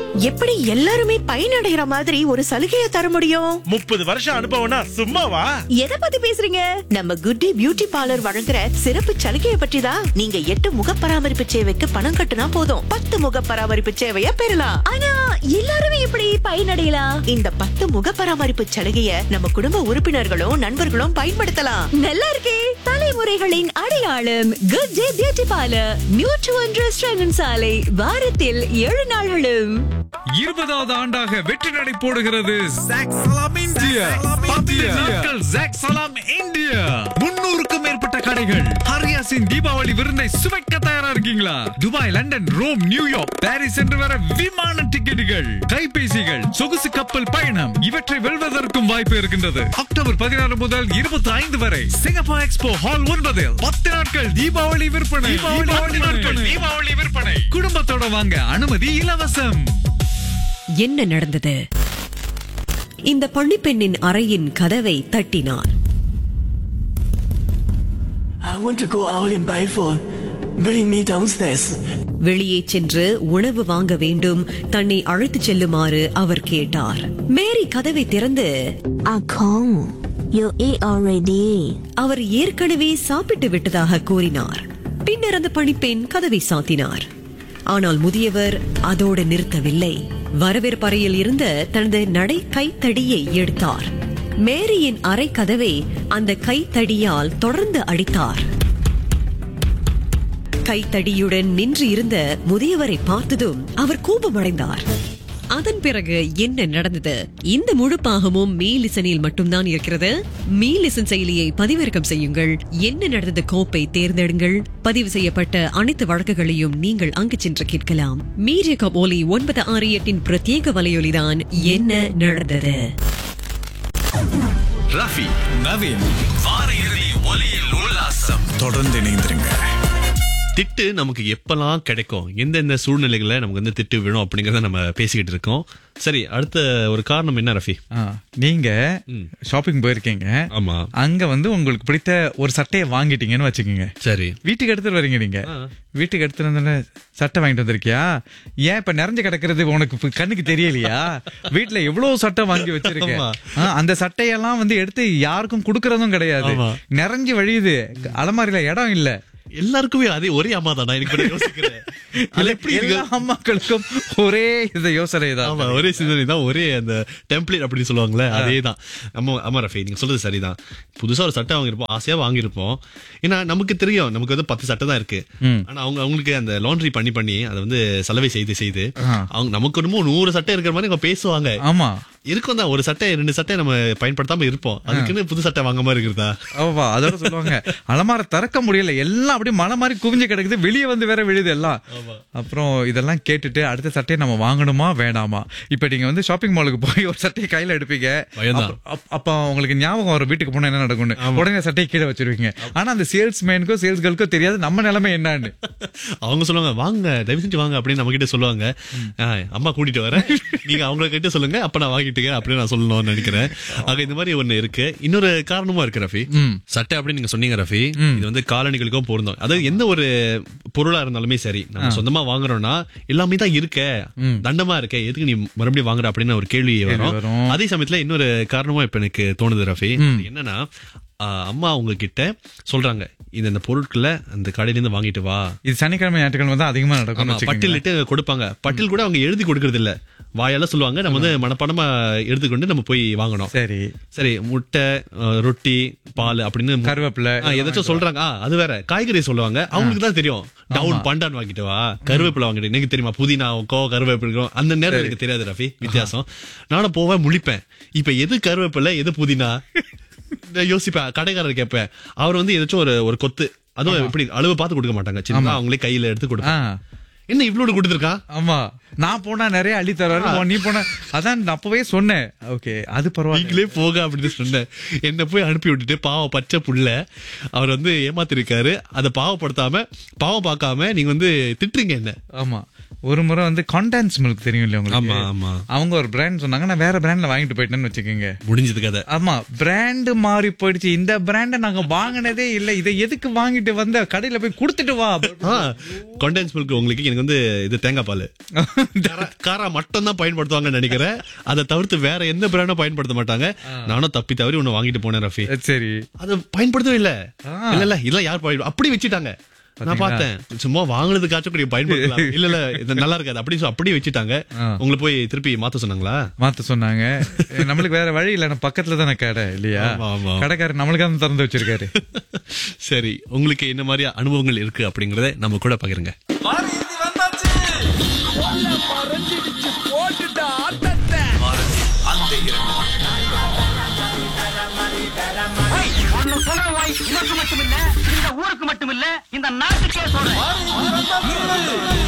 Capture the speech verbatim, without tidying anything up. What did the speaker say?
எப்படி எல்லாருமே பயனடைகிற மாதிரி ஒரு சலுகையை தர முடியும்? முப்பது வருஷம் அனுபவம்னா சும்மாவா? எதை பத்தி பேசுறீங்க? நம்ம குட்டி பியூட்டி பார்லர் வழங்குற சிறப்பு சலுகையை பற்றி தான். நீங்க எட்டு முக பராமரிப்பு சேவைக்கு பணம் கட்டுனா போதும், பத்து முக பராமரிப்பு சேவையை பெறலாம். ஆனா எல்லாருமே எப்படி பயனடையலாம்? இந்த பத்து முக பராமரிப்பு சலுகையை நம்ம குடும்ப உறுப்பினர்களும் நண்பர்களும் பயன்படுத்தலாம். நல்லா இருக்கே. தலைமுறைகளின் அடையாளம் good day beauty parlour, neutral restaurant சாலை, வாரத்தில் ஏழு நாள்களும். இருபதாவது ஆண்டாக வெற்றி நடை போடுகிறது ஜாக் சலாம் இந்தியா. பத்து நாட்கள் ஜாக் சலாம் இந்தியா. முன்னூறுக்கும் மேற்பட்ட கடைகள். ஹரியாசின் தீபாவளி விருந்தை சுவைக்க தயாரா இருக்கீங்களா? Dubai, London, Rome, New York, Paris என்று வர விமான டிக்கெட்டுகள், கைபேசிகள், சொகுசு கப்பல் பயணம் இவற்றை வெல்வதற்கும் வாய்ப்பு இருக்கின்றது. அக்டோபர் பதினாறு முதல் இருபத்தி ஐந்து வரை சிங்கப்பூர் எக்ஸ்போ ஹால் ஒன்பதில் பத்து நாட்கள் தீபாவளி விற்பனை. தீபாவளி நாட்கள் தீபாவளி விற்பனை. குடும்பத்தோட வாங்க, அனுமதி இலவசம். என்ன நடந்தது? இந்த பள்ளிப்பெண்ணின் அறையின் கதவை தட்டினார். I want to go out in Baifu. Bring me downstairs. வெளியே சென்று உணவு வாங்க வேண்டும், தன்னை அழைத்துச் செல்லுமாறு அவர் கேட்டார். மேரி கதவை திறந்து, Akong, you eat already. அவர் ஏற்கனவே சாப்பிட்டு விட்டதாக கூறினார். பின்னர் அந்த பணிப்பெண் கதவை சாத்தினார். ஆனால் முதியவர் அதோடு நிறுத்தவில்லை. வரவேற்பறையில் இருந்த தனது நடை கைத்தடியை எடுத்தார். மேரியின் அறை கதவை அந்த கைத்தடியால் தொடர்ந்து அடித்தார். கைத்தடியுடன் நின்று இருந்த முதியவரை பார்த்ததும் அவர் கோபமடைந்தார். அதன் பிறகு என்ன நடந்தது? இந்த முழு பாகமும் மீலிசனில் மட்டும்தான் இருக்கிறது. மீலிசன் செயலியை பதிவிறக்கம் செய்யுங்கள். என்ன நடந்தது கோப்பை தேர்ந்தெடுங்கள். பதிவு செய்யப்பட்ட அனைத்து வழக்குகளையும் நீங்கள் அங்கு சென்று கேட்கலாம். மீடியா கப் ஒலி ஒன்பது ஆறு எட்டின் பிரத்யேக வலையொலிதான் என்ன நடந்தது. ரஃபி, நவீன், வார இறுதி ஒலியில் உல்லாசம். தொடர்ந்து இணைந்திருங்க. திட்டு நமக்கு எப்பெல்லாம் கிடைக்கும், எந்தெந்த சூழ்நிலைகளை நமக்கு வந்து திட்டு வேணும் அப்படிங்கறத நம்ம பேசிக்கிட்டு இருக்கோம். சரி, அடுத்த ஒரு காரணம் என்ன ரஃபி? நீங்க ஷாப்பிங் போயிருக்கீங்க. ஆமா. அங்க வந்து உங்களுக்கு பிடித்த ஒரு சட்டையை வாங்கிட்டீங்கன்னு வச்சுக்கோங்க. சரி, வீட்டுக்கு எடுத்துட்டு வரீங்க. நீங்க வீட்டுக்கு எடுத்துட்டு வந்தோட சட்டை வாங்கிட்டு வந்திருக்கியா? ஏன் இப்ப நிறைஞ்சு கிடக்கிறது உனக்கு கண்ணுக்கு தெரியலையா? வீட்டுல எவ்வளவு சட்டை வாங்கி வச்சிருக்கேன். அந்த சட்டையெல்லாம் வந்து எடுத்து யாருக்கும் குடுக்கறதும் கிடையாது. நிறைஞ்சு வழியுது, அலமாரியில இடம் இல்ல. எல்லாருக்குமே அதே ஒரே அம்மா தானா? எல்லா அம்மாக்களுக்கும் ஒரே இந்த யோசனை தான், ஒரே சிந்தனை தான், ஒரே அந்த டெம்ப்ளேட் அப்படின்னு சொல்லுவாங்களே, அதே தான். நம்ம ஆமா ரஃபி, நீங்க சொல்றது சரிதான். புதுசா ஒரு சட்டை வாங்கிருப்போம், ஆசையா வாங்கிருப்போம். ஏன்னா நமக்கு தெரியும் நமக்கு வந்து பத்து சட்டை தான் இருக்கு. ஆனா அவங்க அவங்களுக்கு அந்த லாண்ட்ரி பண்ணி பண்ணி அதை வந்து சலவை செய்து செய்து அவங்க நமக்கு ரொம்ப நூறு சட்டை இருக்கிற மாதிரி அவங்க பேசுவாங்க. ஆமா, இருக்கும் தான். ஒரு சட்டை ரெண்டு சட்டை நம்ம பயன்படுத்தாம இருப்போம், அதுக்குன்னு புது சட்டை வாங்க மாதிரி இருக்குதா? ஆமா, அதோட சொல்லுவாங்க அலமார திறக்க முடியல, எல்லாம் அப்படியே மழை மாதிரி குவிஞ்சு கிடக்குது, வெளியே வந்து வேற விழுது எல்லாம். அப்புறம் இதெல்லாம் கேட்டுட்டு அடுத்த சட்டையை நம்ம வாங்கணுமா வேண்டாமா? இப்ப நீங்க வந்து ஷாப்பிங் மாலுக்கு போய் ஒரு சட்டையை கையில எடுப்பீங்க. அப்ப உங்களுக்கு ஞாபகம் வரும் வீட்டுக்கு போனா என்ன நடக்கும்னு. உடனே சட்டையை கீழே வச்சிருவீங்க. ஆனா அந்த சேல்ஸ்மேனுக்கோ சேல்ஸ்களுக்கோ தெரியாது நம்ம நிலைமை என்னன்னு. அவங்க சொல்லுவாங்க, வாங்க தயவு செஞ்சு வாங்க அப்படின்னு நம்ம கிட்ட சொல்லுவாங்க. அம்மா கூட்டிட்டு வரேன், நீங்க அவங்கள கிட்ட சொல்லுங்க, அப்ப நான் வாங்கிட்டு அப்படின்னு நான் சொல்லணும்னு நினைக்கிறேன். ஆக இந்த மாதிரி ஒண்ணு இருக்கு. இன்னொரு காரணமும் இருக்கு ரஃபி. சட்டை அப்படின்னு நீங்க சொன்னீங்க ரஃபி, இது வந்து காலணிகளுக்கும் பொருந்தும். அதாவது எந்த ஒரு பொருளா இருந்தாலுமே சரி, நம்ம சொந்தமா வாங்குறோம்னா எல்லாமே தான் இருக்க, தண்டமா இருக்க, எதுக்கு நீ மறுபடியும் வாங்குற அப்படின்னு ஒரு கேள்வி வரும். அதே சமயத்துல இன்னொரு காரணமும் இப்ப எனக்கு தோணுது ரஃபி. என்னன்னா, அம்மா அவங்க கிட்ட சொல்றாங்க, இந்த பொருட்களை அந்த கடையில இருந்து வாங்கிட்டு வா. இது சனிக்கிழமை ஞாயிற்றுக்கிழமை தான் அதிகமா நடக்கும். பட்டியலிட்டு கொடுப்பாங்க. பட்டியல் கூட அவங்க எழுதி கொடுக்கறது இல்ல, வாயால சொல்லுவாங்க. நம்ம வந்து மனப்பாடமா எடுத்துக்கொண்டு நம்ம போய் வாங்கணும். சரி சரி, முட்டை, ரொட்டி, பால் அப்படின்னு கருவேப்பிலை ஏதாச்சும் சொல்றாங்க. அது வேற. காய்கறி சொல்லுவாங்க, அவங்களுக்கு தான் தெரியும். டவுன் பண்டான் வாங்கிட்டு வா, கருவேப்பிலை வாங்கிட்டு. எனக்கு தெரியுமா புதினாவுக்கோ கருவேப்பிலைக்கோ? அந்த நேரம் எனக்கு தெரியாது ரஃபி வித்தியாசம். நானும் போவேன் முழிப்பேன், இப்ப எது கருவேப்பிலை எது புதினா யோசிப்பேன். கடைக்காரர் கேட்பேன், அவர் வந்து ஏதாச்சும் ஒரு ஒரு கொத்து, அதுவும் எப்படி அளவு பார்த்து கொடுக்க மாட்டாங்க, சின்ன அவங்களே கையில எடுத்து கொடுப்பாங்க. என்ன இவ்வளவு கொடுத்துருக்கா? ஆமா, நான் போனா நிறைய அள்ளி தர்றாரு, நீ போன அதான் அப்பவே சொன்னேன். ஓகே, அது பரவாயில்ல போக அப்படின்னு சொன்னேன். என்ன போய் அனுப்பி விட்டுட்டு பாவ பச்சை புள்ள அவர் வந்து ஏமாத்திருக்காரு. அதை பாவப்படுத்தாம பாவம் பார்க்காம நீங்க வந்து திட்டுறீங்க என்ன. ஆமா, ஒரு முறை வந்து கான்டான்ஸ் மில்க் தெரியும் இல்லையா உங்களுக்கு? ஆமா, ஆமா. அவங்க ஒரு பிராண்ட் சொன்னாங்க, நான் வேற பிராண்ட்ல வாங்கிட்டு போயிட்டேன்னு வச்சுக்கோங்க. முடிஞ்சது கதை. ஆமா, பிராண்ட் மாறி போயிடுச்சு. இந்த பிராண்ட நாங்க வாங்கினதே இல்ல, இதை எதுக்கு வாங்கிட்டு வந்த, கடையில போய் கொடுத்துட்டு வா. கண்டென்ஸ் மில்க் உங்களுக்கு எனக்கு வந்து இது தேங்காய் பால் காரா மட்டும் தான் பயன்படுத்துவாங்கன்னு நினைக்கிறேன். அதை தவிர்த்து வேற எந்த பிராண்டும் பயன்படுத்த மாட்டாங்க. நானும் தப்பி தவறி ஒண்ணு வாங்கிட்டு போனேன் ரஃபி. சரி, அது பயன்படுத்தவே இல்ல. இல்ல இல்ல இல்ல யார் பயன்படுத்த அப்படி வச்சுட்டாங்க. நான் பார்த்தேன், சும்மா வாங்கினதுக்காச்சும் கூட பயன்படுத்தலாம். இல்ல இல்ல இது நல்லா இருக்காது அப்படி அப்படியே வச்சுட்டாங்க. உங்களை போய் திருப்பி மாத்த சொன்னாங்களா? மாத்த சொன்னாங்க. நம்மளுக்கு வேற வழி இல்ல, நம்ம பக்கத்துல தானே கடை இல்லையா, கடைக்காரர் நம்மளுக்காக திறந்து வச்சிருக்காரு. சரி, உங்களுக்கு என்ன மாதிரி அனுபவங்கள் இருக்கு அப்படிங்கறத நம்ம கூட பகிருங்க. உனக்கு மட்டுமில்ல, இந்த ஊருக்கு மட்டுமில்ல, இந்த நாட்டுக்கே சொல்றேன்.